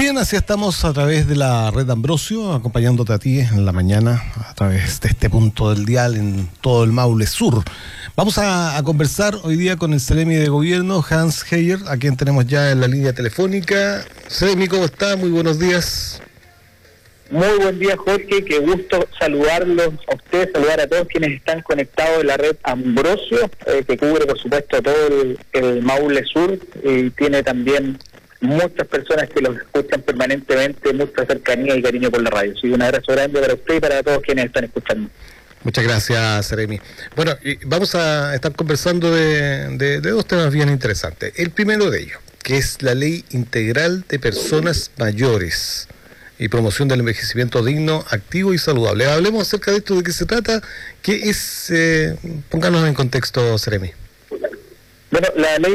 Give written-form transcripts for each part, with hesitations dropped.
bien, así estamos a través de la red Ambrosio, acompañándote a ti en la mañana a través de este punto del dial en todo el Maule Sur. Vamos a conversar hoy día con el Seremi de Gobierno, Hans Heyer, a quien tenemos ya en la línea telefónica. Seremi, ¿cómo está? Muy buenos días. Muy buen día, Jorge, qué gusto saludarlos a ustedes, saludar a todos quienes están conectados en la red Ambrosio, que cubre, por supuesto, todo el Maule Sur, y tiene también muchas personas que los escuchan permanentemente, mucha cercanía y cariño por la radio. Así que un abrazo grande para usted y para todos quienes están escuchando. Muchas gracias, Seremi. Bueno, vamos a estar conversando de dos temas bien interesantes. El primero de ellos, que es la Ley Integral de Personas Mayores y promoción del envejecimiento digno, activo y saludable. Hablemos acerca de esto, de qué se trata, qué es, pónganos en contexto, Seremi. Bueno, la ley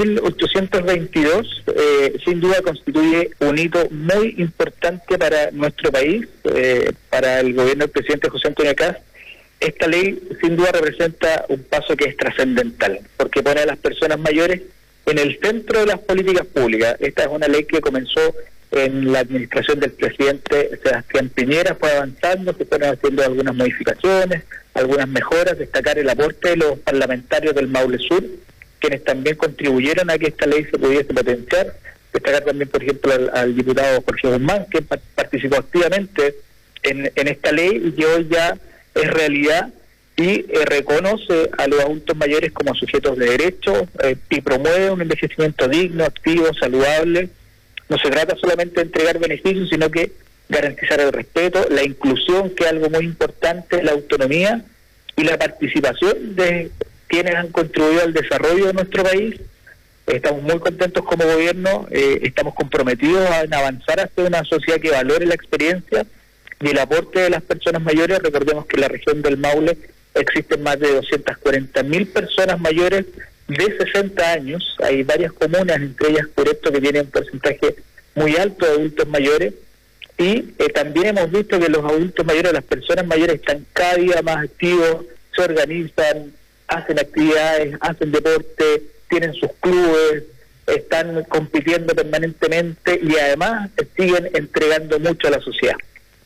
21.822 sin duda constituye un hito muy importante para nuestro país, para el gobierno del presidente José Antonio Kast. Esta ley sin duda representa un paso que es trascendental, porque pone a las personas mayores en el centro de las políticas públicas. Esta es una ley que comenzó en la administración del presidente Sebastián Piñera, fue avanzando, se fueron haciendo algunas modificaciones, algunas mejoras, destacar el aporte de los parlamentarios del Maule Sur, quienes también contribuyeron a que esta ley se pudiese potenciar, destacar también, por ejemplo, al diputado Jorge Guzmán, que participó activamente en esta ley y que hoy ya es realidad y reconoce a los adultos mayores como sujetos de derecho y promueve un envejecimiento digno, activo, saludable. No se trata solamente de entregar beneficios, sino que garantizar el respeto, la inclusión, que es algo muy importante, la autonomía y la participación de quienes han contribuido al desarrollo de nuestro país. Estamos muy contentos como gobierno, estamos comprometidos en avanzar hacia una sociedad que valore la experiencia y el aporte de las personas mayores. Recordemos que en la región del Maule existen más de 240.000 personas mayores de 60 años. Hay varias comunas, entre ellas Cureto, que tienen un porcentaje muy alto de adultos mayores, y también hemos visto que los adultos mayores, las personas mayores, están cada día más activos, se organizan, hacen actividades, hacen deporte, tienen sus clubes, están compitiendo permanentemente y además siguen entregando mucho a la sociedad.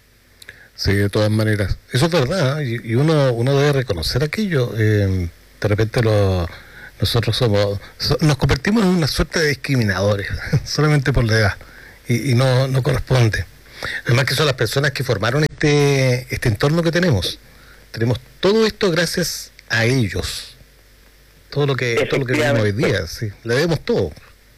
Sí, de todas maneras. Eso es verdad, y uno debe reconocer aquello. De repente nosotros nos convertimos en una suerte de discriminadores, solamente por la edad, y no corresponde. Además que son las personas que formaron este entorno que tenemos. Tenemos todo esto gracias a ellos. Todo lo que vivimos hoy día, sí, le debemos todo.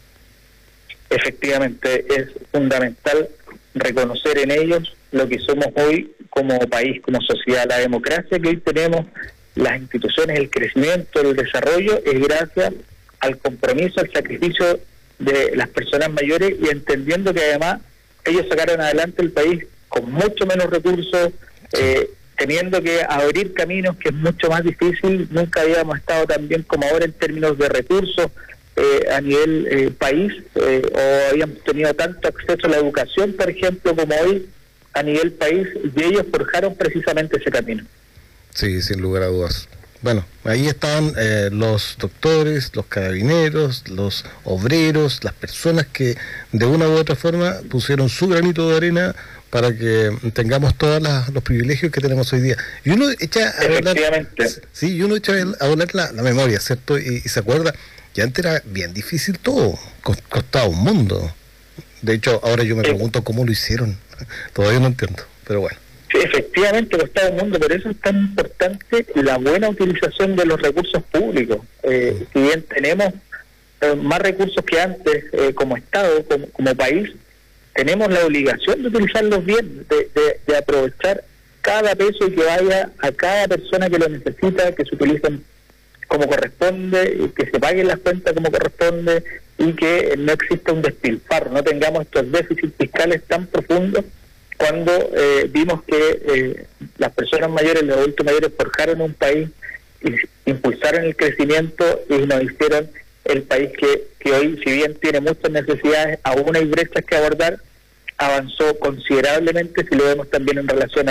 Efectivamente, es fundamental reconocer en ellos lo que somos hoy como país, como sociedad. La democracia que hoy tenemos, las instituciones, el crecimiento, el desarrollo, es gracias al compromiso, al sacrificio de las personas mayores, y entendiendo que además ellos sacaron adelante el país con mucho menos recursos, teniendo que abrir caminos, que es mucho más difícil. Nunca habíamos estado tan bien como ahora en términos de recursos a nivel país, o habíamos tenido tanto acceso a la educación, por ejemplo, como hoy a nivel país, y ellos forjaron precisamente ese camino. Sí, sin lugar a dudas. Bueno, ahí están los doctores, los carabineros, los obreros, las personas que de una u otra forma pusieron su granito de arena para que tengamos todos los privilegios que tenemos hoy día. Y uno echa a volar, sí, y uno echa a volar la memoria, ¿cierto? Y se acuerda que antes era bien difícil todo, costaba un mundo. De hecho, ahora yo me pregunto cómo lo hicieron. Todavía no entiendo, pero bueno. Sí, efectivamente, costaba un mundo, por eso es tan importante la buena utilización de los recursos públicos. Si bien tenemos más recursos que antes como Estado, como país, tenemos la obligación de utilizarlos bien, de aprovechar cada peso y que vaya a cada persona que lo necesita, que se utilicen como corresponde, y que se paguen las cuentas como corresponde, y que no exista un despilfarro, no tengamos estos déficits fiscales tan profundos. Cuando vimos que las personas mayores, los adultos mayores forjaron un país, impulsaron el crecimiento y nos hicieron el país que hoy, si bien tiene muchas necesidades, aún hay brechas que abordar, avanzó considerablemente, si lo vemos también en relación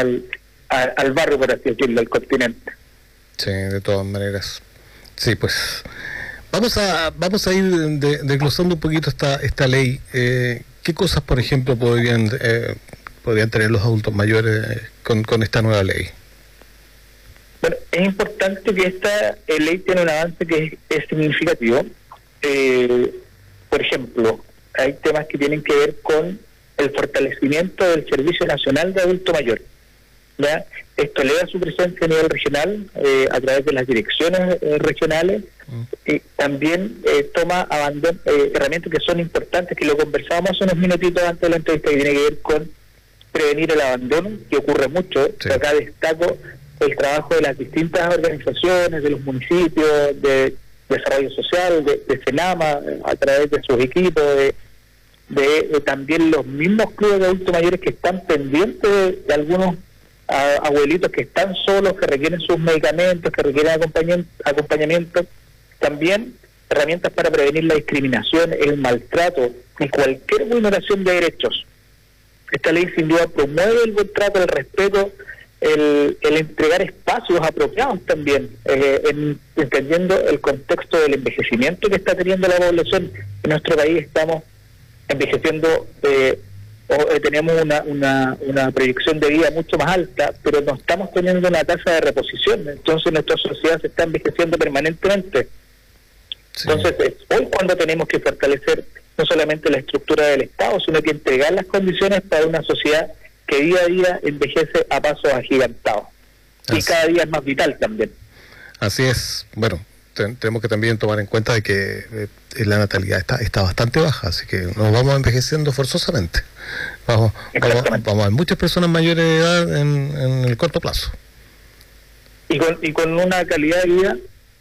al barrio, por así decirlo, al continente. Sí, de todas maneras. Sí, pues vamos a ir desglosando un poquito esta ley. ¿Qué cosas, por ejemplo, podrían tener los adultos mayores con esta nueva ley? Bueno, es importante que esta ley tiene un avance que es significativo. Por ejemplo, hay temas que tienen que ver con el fortalecimiento del Servicio Nacional de Adulto Mayor. ¿Ya? Esto eleva su presencia a nivel regional a través de las direcciones regionales y también toma herramientas que son importantes, que lo conversábamos hace unos minutitos antes de la entrevista, que tiene que ver con prevenir el abandono, que ocurre mucho. Sí. Acá destaco el trabajo de las distintas organizaciones, de los municipios, de desarrollo social, de Senama, a través de sus equipos, de también los mismos clubes de adultos mayores que están pendientes de algunos abuelitos que están solos, que requieren sus medicamentos, que requieren acompañamiento. También herramientas para prevenir la discriminación, el maltrato y cualquier vulneración de derechos. Esta ley sin duda promueve el buen trato, el respeto, el entregar espacios apropiados también, entendiendo el contexto del envejecimiento que está teniendo la población. En nuestro país estamos envejeciendo, tenemos una proyección de vida mucho más alta, pero no estamos teniendo una tasa de reposición. Entonces nuestra sociedad se está envejeciendo permanentemente. Sí. Entonces hoy cuando tenemos que fortalecer no solamente la estructura del Estado, sino que entregar las condiciones para una sociedad que día a día envejece a pasos agigantados. Y cada día es más vital también. Así es. Bueno, tenemos que también tomar en cuenta de que la natalidad está bastante baja, así que nos vamos envejeciendo forzosamente. Vamos a ver muchas personas mayores de edad en el corto plazo. Y con una calidad de vida,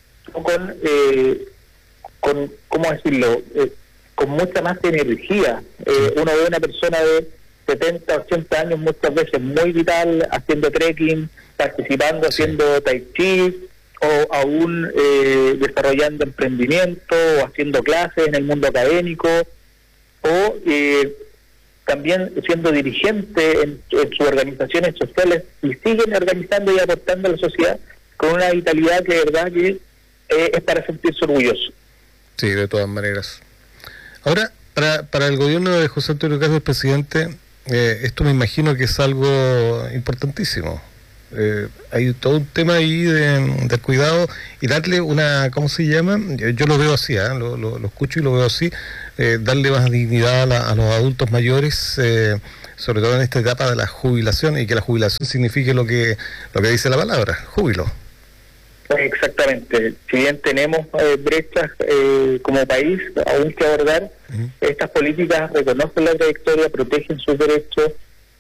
con ¿cómo decirlo? Con mucha más energía. Uno ve una persona de 70, 80 años muchas veces muy vital, haciendo trekking, participando, haciendo tai chi, o aún desarrollando emprendimiento, o haciendo clases en el mundo académico, o también siendo dirigente en sus organizaciones sociales, y siguen organizando y aportando a la sociedad con una vitalidad que de verdad que es para sentirse orgulloso. Sí, de todas maneras. Ahora, para el gobierno de José Antonio Caz, el presidente, esto me imagino que es algo importantísimo. Hay todo un tema ahí de cuidado y darle una, ¿cómo se llama? Yo lo veo así, lo escucho y lo veo así, darle más dignidad a los adultos mayores, sobre todo en esta etapa de la jubilación, y que la jubilación signifique lo que dice la palabra, júbilo. Exactamente. Si bien tenemos brechas como país aún que abordar, estas políticas reconocen la trayectoria, protegen sus derechos.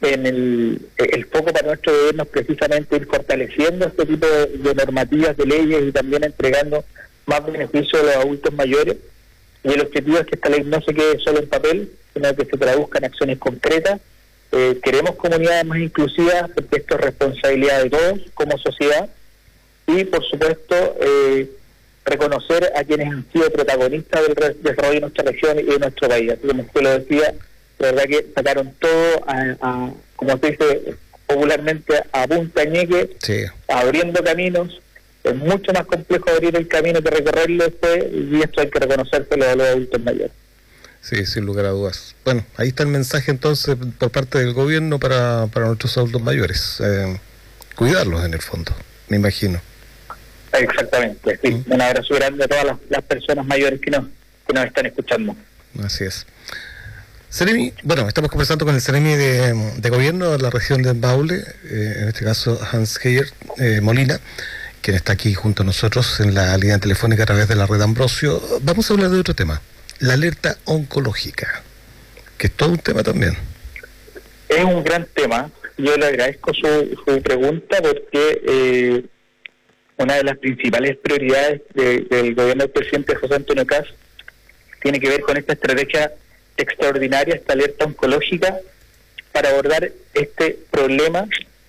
El foco para nuestro gobierno es precisamente ir fortaleciendo este tipo de normativas, de leyes, y también entregando más beneficios a los adultos mayores. Y el objetivo es que esta ley no se quede solo en papel, sino que se traduzca en acciones concretas. Queremos comunidades más inclusivas, porque esto es responsabilidad de todos como sociedad. Y, por supuesto, reconocer a quienes han sido protagonistas del desarrollo de nuestra región y de nuestro país. Así como usted lo decía, de verdad que sacaron todo, como se dice popularmente, a punta ñeque, sí, abriendo caminos. Es mucho más complejo abrir el camino que recorrerlo después, y esto hay que reconocérselo a los adultos mayores. Sí, sin lugar a dudas. Bueno, ahí está el mensaje entonces por parte del gobierno para nuestros adultos mayores. Cuidarlos en el fondo, me imagino. Exactamente, sí. Un abrazo grande a todas las personas mayores que nos están escuchando. Así es. Seremi, bueno, estamos conversando con el Seremi de Gobierno de la región de Maule, en este caso Hans-Geir Molina, quien está aquí junto a nosotros en la línea telefónica a través de la red Ambrosio. Vamos a hablar de otro tema, la alerta oncológica, que es todo un tema también. Es un gran tema. Yo le agradezco su pregunta, porque una de las principales prioridades del gobierno del presidente José Antonio Caz tiene que ver con esta estrategia extraordinaria, esta alerta oncológica, para abordar este problema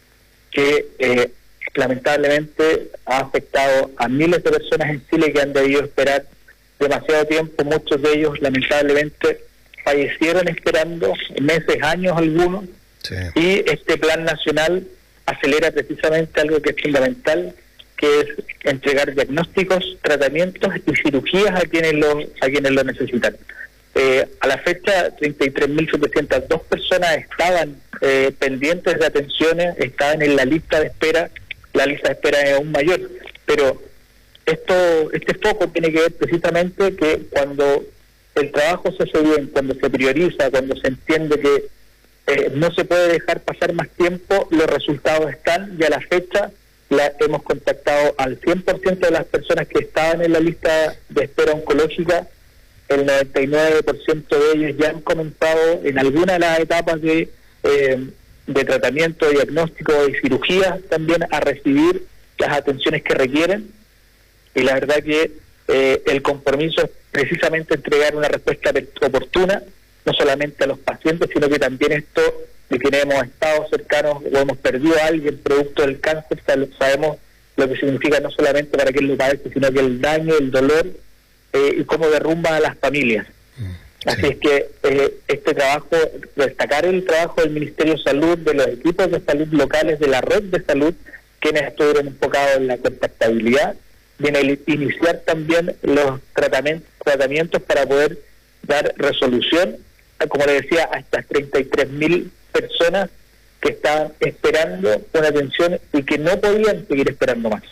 que lamentablemente ha afectado a miles de personas en Chile que han debido esperar demasiado tiempo. Muchos de ellos lamentablemente fallecieron esperando meses, años algunos. Sí. Y este plan nacional acelera precisamente algo que es fundamental, que es entregar diagnósticos, tratamientos y cirugías a quienes lo necesitan. A la fecha, 33.702 personas estaban pendientes de atenciones, estaban en la lista de espera. La lista de espera es aún mayor, pero este foco tiene que ver precisamente que cuando el trabajo se hace bien, cuando se prioriza, cuando se entiende que no se puede dejar pasar más tiempo, los resultados están, y a la fecha hemos contactado al 100% de las personas que estaban en la lista de espera oncológica. El 99% de ellos ya han comenzado en alguna de las etapas de tratamiento, de diagnóstico y cirugía también a recibir las atenciones que requieren, y la verdad que el compromiso es precisamente entregar una respuesta oportuna, no solamente a los pacientes, sino que también esto de quienes hemos estado cercanos o hemos perdido a alguien producto del cáncer, sabemos lo que significa no solamente para quien lo padece, sino que el daño, el dolor y cómo derrumba a las familias. Sí. Así es que este trabajo, destacar el trabajo del Ministerio de Salud, de los equipos de salud locales, de la red de salud, quienes estuvieron enfocados en la contactabilidad, y en iniciar también los tratamientos para poder dar resolución, como le decía, a estas 33.000 personas que estaban esperando una atención y que no podían seguir esperando más.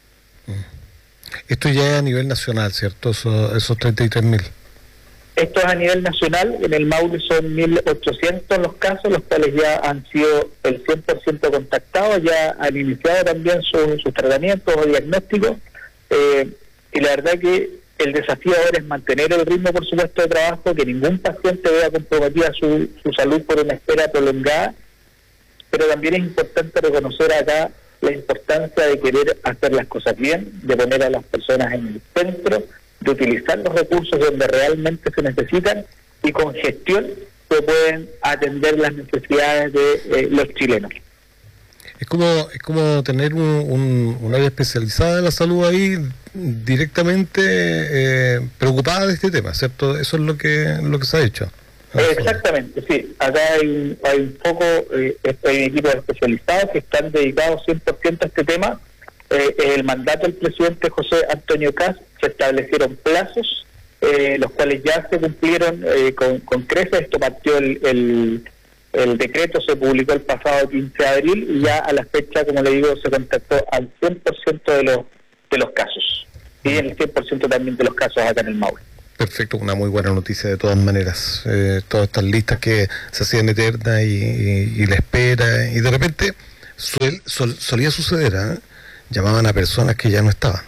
Esto ya es a nivel nacional, ¿cierto? Esos 33.000. Esto es a nivel nacional. En el Maule son 1.800 los casos, los cuales ya han sido el 100% contactados, ya han iniciado también sus tratamientos o diagnósticos, y la verdad que el desafío ahora es mantener el ritmo, por supuesto, de trabajo, que ningún paciente vea comprometida su salud por una espera prolongada, pero también es importante reconocer acá la importancia de querer hacer las cosas bien, de poner a las personas en el centro, de utilizar los recursos donde realmente se necesitan, y con gestión se pueden atender las necesidades de los chilenos. Es como tener un área especializada de la salud ahí, directamente preocupada de este tema, ¿cierto? Eso es lo que se ha hecho. Exactamente, sí. Acá hay un foco, hay equipos especializados que están dedicados 100% a este tema. El mandato del presidente José Antonio Kast, se establecieron plazos, los cuales ya se cumplieron con creces. Esto partió el decreto, se publicó el pasado 15 de abril, y ya a la fecha, como le digo, se contactó al 100% de los casos, y el 100% también de los casos acá en el Maule. Perfecto, una muy buena noticia de todas maneras. Todas estas listas que se hacían eternas y la espera, y de repente solía suceder, llamaban a personas que ya no estaban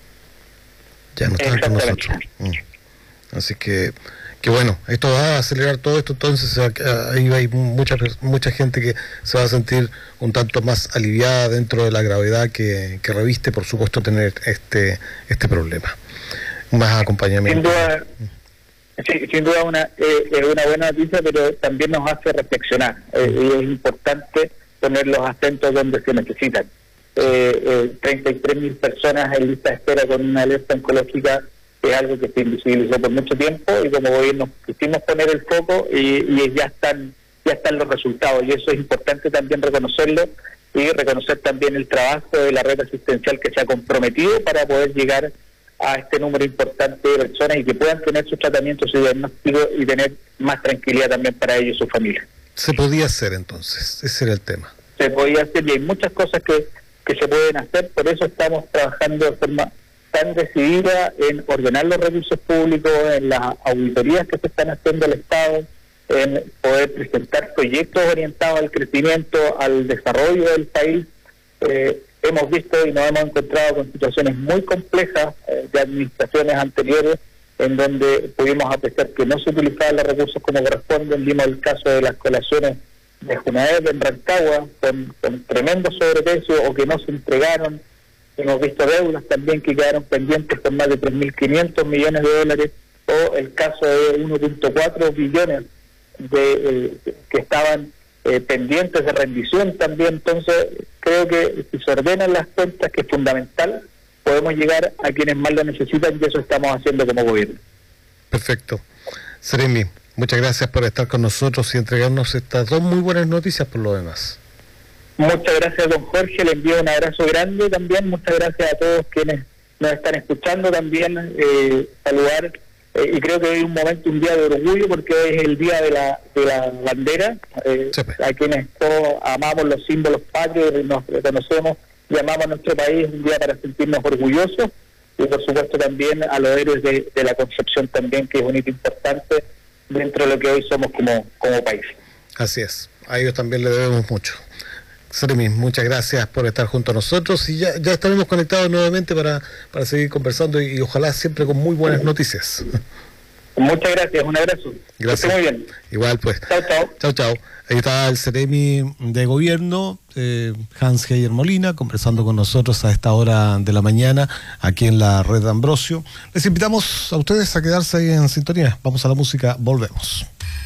con nosotros. Así que bueno, esto va a acelerar todo esto, entonces ahí hay mucha gente que se va a sentir un tanto más aliviada dentro de la gravedad que reviste, por supuesto, tener este problema. Más acompañamiento. Sin duda es una buena noticia, pero también nos hace reflexionar. Y es importante poner los acentos donde se necesitan. 33.000 personas en lista de espera con una alerta oncológica es algo que se invisibilizó por mucho tiempo, y como gobierno quisimos poner el foco y ya están los resultados, y eso es importante también reconocerlo, y reconocer también el trabajo de la red asistencial que se ha comprometido para poder llegar a este número importante de personas y que puedan tener sus tratamientos y diagnósticos y tener más tranquilidad también para ellos y su familia. Se podía hacer entonces, ese era el tema. Se podía hacer, y hay muchas cosas que se pueden hacer, por eso estamos trabajando de forma tan decidida en ordenar los recursos públicos, en las auditorías que se están haciendo al Estado, en poder presentar proyectos orientados al crecimiento, al desarrollo del país. Hemos visto y nos hemos encontrado con situaciones muy complejas de administraciones anteriores, en donde pudimos apreciar que no se utilizaban los recursos como corresponden. Vimos el caso de las colaciones de Junaed en Rancagua, con tremendo sobreprecio, o que no se entregaron. Hemos visto deudas también que quedaron pendientes con más de 3.500 millones de dólares, o el caso de 1.4 billones que estaban pendientes de rendición también. Entonces creo que si se ordenan las cuentas, que es fundamental, podemos llegar a quienes más lo necesitan, y eso estamos haciendo como gobierno. Perfecto. Seremi, muchas gracias por estar con nosotros y entregarnos estas dos muy buenas noticias por lo demás. Muchas gracias, don Jorge, le envío un abrazo grande también. Muchas gracias a todos quienes nos están escuchando también. Saludar y creo que hoy es un día de orgullo porque es el día de la bandera, a quienes todos amamos los símbolos patrios, nos reconocemos y amamos a nuestro país, un día para sentirnos orgullosos, y por supuesto también a los héroes de la Concepción también, que es un hito importante dentro de lo que hoy somos como país. Así es, a ellos también le debemos mucho. Seremi, muchas gracias por estar junto a nosotros y ya estaremos conectados nuevamente para seguir conversando y ojalá siempre con muy buenas noticias. Muchas gracias, un abrazo. Gracias. Muy bien. Igual pues. Chao, chao. Chao, chao. Ahí está el Seremi de Gobierno, Hans Geier Molina, conversando con nosotros a esta hora de la mañana aquí en la Red Ambrosio. Les invitamos a ustedes a quedarse ahí en sintonía. Vamos a la música, volvemos.